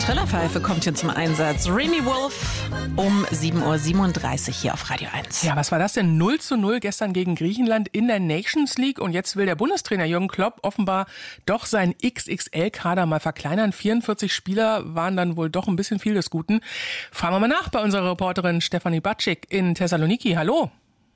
Trillerpfeife kommt hier zum Einsatz. Remy Wolf um 7.37 Uhr hier auf Radio 1. Ja, was war das denn? 0:0 gestern gegen Griechenland in der Nations League. Und jetzt will der Bundestrainer Jürgen Klopp offenbar doch seinen XXL-Kader mal verkleinern. 44 Spieler waren dann wohl doch ein bisschen viel des Guten. Fragen wir mal nach bei unserer Reporterin Stefanie Batschik in Thessaloniki. Hallo.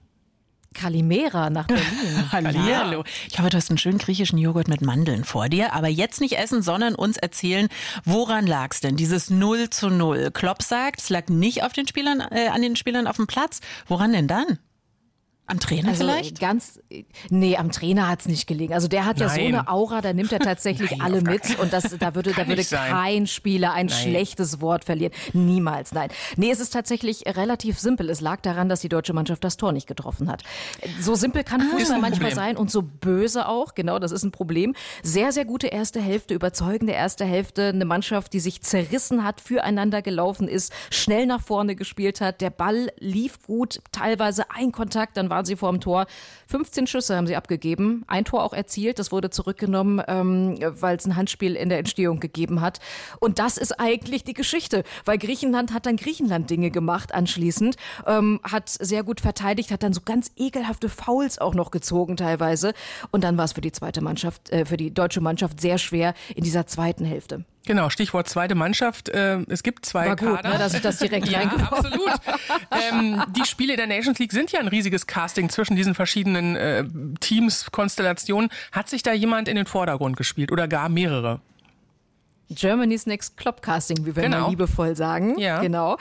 Kalimera nach Berlin. Hallo. Ich hoffe, du hast einen schönen griechischen Joghurt mit Mandeln vor dir. Aber jetzt nicht essen, sondern uns erzählen, woran lag's denn? Dieses 0:0. Klopp sagt, es lag nicht auf den Spielern, an den Spielern auf dem Platz. Woran denn dann? Am Trainer vielleicht? Am Trainer hat's nicht gelegen. Also der hat ja so eine Aura, da nimmt er tatsächlich alle mit. Und da würde kein Spieler ein schlechtes Wort verlieren. Niemals, nein. Nee, es ist tatsächlich relativ simpel. Es lag daran, dass die deutsche Mannschaft das Tor nicht getroffen hat. So simpel kann Fußball manchmal sein und so böse auch. Genau, das ist ein Problem. Sehr, sehr gute erste Hälfte, überzeugende erste Hälfte. Eine Mannschaft, die sich zerrissen hat, füreinander gelaufen ist, schnell nach vorne gespielt hat. Der Ball lief gut, teilweise ein Kontakt, dann waren sie vor dem Tor. 15 Schüsse haben sie abgegeben, ein Tor auch erzielt, das wurde zurückgenommen, weil es ein Handspiel in der Entstehung gegeben hat. Und das ist eigentlich die Geschichte, weil Griechenland hat dann Griechenland-Dinge gemacht anschließend, hat sehr gut verteidigt, hat dann so ganz ekelhafte Fouls auch noch gezogen teilweise. Und dann war es für die deutsche Mannschaft sehr schwer in dieser zweiten Hälfte. Genau, Stichwort zweite Mannschaft. Es gibt zwei War gut, Kader. ne, dass ich das direkt reingeworfen habe. Absolut. Die Spiele der Nations League sind ja ein riesiges Casting zwischen diesen verschiedenen Teams, Konstellationen. Hat sich da jemand in den Vordergrund gespielt oder gar mehrere? Germany's Next Klopp-Casting, wie wir mal liebevoll sagen. Ja. Genau.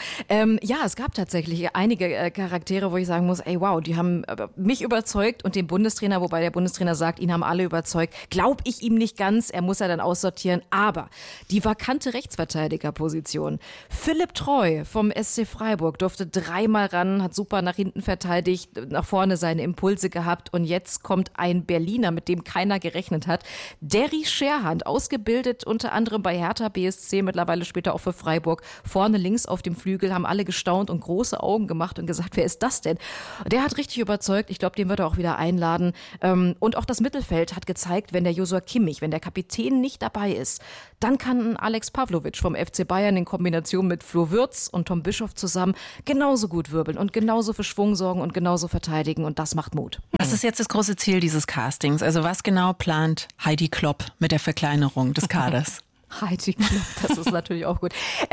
Es gab tatsächlich einige Charaktere, wo ich sagen muss, ey wow, die haben mich überzeugt und den Bundestrainer, wobei der Bundestrainer sagt, ihn haben alle überzeugt, glaube ich ihm nicht ganz, er muss ja dann aussortieren, aber die vakante Rechtsverteidigerposition. Philipp Treu vom SC Freiburg durfte 3-mal ran, hat super nach hinten verteidigt, nach vorne seine Impulse gehabt und jetzt kommt ein Berliner, mit dem keiner gerechnet hat. Derry Scherhand, ausgebildet unter anderem bei Hertha BSC, mittlerweile später auch für Freiburg, vorne links auf dem Flügel, haben alle gestaunt und große Augen gemacht und gesagt, wer ist das denn? Der hat richtig überzeugt, ich glaube, den wird er auch wieder einladen. Und auch das Mittelfeld hat gezeigt, wenn der Joshua Kimmich, wenn der Kapitän nicht dabei ist, dann kann Alex Pavlovic vom FC Bayern in Kombination mit Flo Würz und Tom Bischoff zusammen genauso gut wirbeln und genauso für Schwung sorgen und genauso verteidigen und das macht Mut. Was ist jetzt das große Ziel dieses Castings? Also was genau plant Heidi Klopp mit der Verkleinerung des Kaders? Heidi Klopp, das ist natürlich auch gut.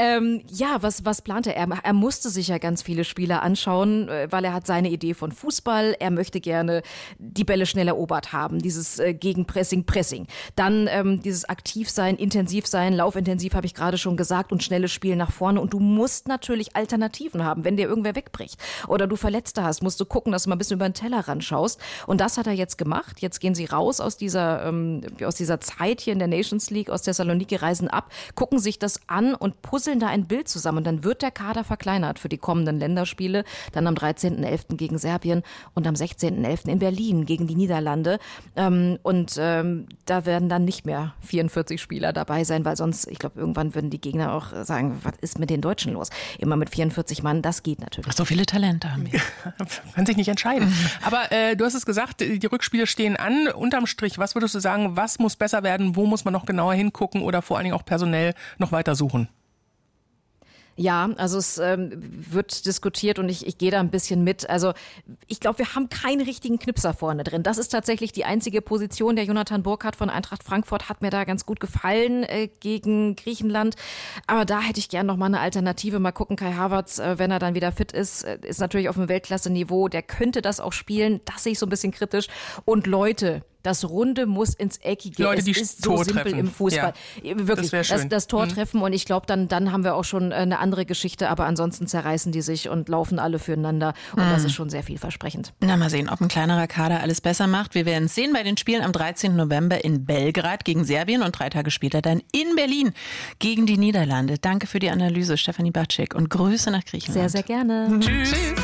Was plant er? Er musste sich ja ganz viele Spieler anschauen, weil er hat seine Idee von Fußball. Er möchte gerne die Bälle schnell erobert haben, dieses Gegenpressing. Dann dieses Aktivsein, Intensivsein, Laufintensiv habe ich gerade schon gesagt und schnelles Spiel nach vorne. Und du musst natürlich Alternativen haben, wenn dir irgendwer wegbricht oder du Verletzte hast, musst du gucken, dass du mal ein bisschen über den Tellerrand schaust. Und das hat er jetzt gemacht. Jetzt gehen sie raus aus dieser Zeit hier in der Nations League, aus Thessaloniki, reisen ab, gucken sich das an und puzzeln da ein Bild zusammen. Und dann wird der Kader verkleinert für die kommenden Länderspiele. Dann am 13.11. gegen Serbien und am 16.11. in Berlin gegen die Niederlande. Da werden dann nicht mehr 44 Spieler dabei sein, weil sonst, ich glaube, irgendwann würden die Gegner auch sagen, was ist mit den Deutschen los? Immer mit 44 Mann, das geht natürlich. So viele Talente haben wir. Kann sich nicht entscheiden. Aber du hast es gesagt, die Rückspiele stehen an. Unterm Strich, was würdest du sagen, was muss besser werden? Wo muss man noch genauer hingucken oder vor allen Dingen auch personell noch weiter suchen? Ja, also es wird diskutiert und ich gehe da ein bisschen mit. Also ich glaube, wir haben keinen richtigen Knipser vorne drin. Das ist tatsächlich die einzige Position. Der Jonathan Burkhardt von Eintracht Frankfurt hat mir da ganz gut gefallen gegen Griechenland. Aber da hätte ich gern noch mal eine Alternative. Mal gucken, Kai Havertz, wenn er dann wieder fit ist natürlich auf einem Weltklasse-Niveau. Der könnte das auch spielen. Das sehe ich so ein bisschen kritisch. Und Leute, das Runde muss ins Eckige. Leute, die es ist so simpel treffen. Im Fußball. Ja, wirklich, das Tor treffen. Und ich glaube, dann haben wir auch schon eine andere Geschichte. Aber ansonsten zerreißen die sich und laufen alle füreinander. Und das ist schon sehr vielversprechend. Na, mal sehen, ob ein kleinerer Kader alles besser macht. Wir werden es sehen bei den Spielen am 13. November in Belgrad gegen Serbien und 3 Tage später dann in Berlin gegen die Niederlande. Danke für die Analyse, Stefanie Batschik. Und Grüße nach Griechenland. Sehr, sehr gerne. Tschüss.